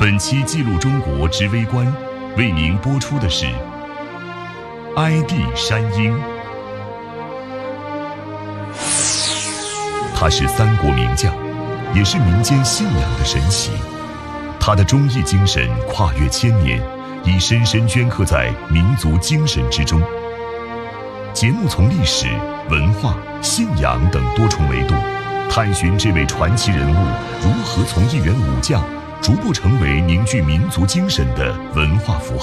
本期记录中国之微观为您播出的是哀帝山鹰。他是三国名将，也是民间信仰的神奇。他的忠义精神跨越千年，已深深镌刻在民族精神之中。节目从历史、文化、信仰等多重维度，探寻这位传奇人物如何从一员武将逐步成为凝聚民族精神的文化符号。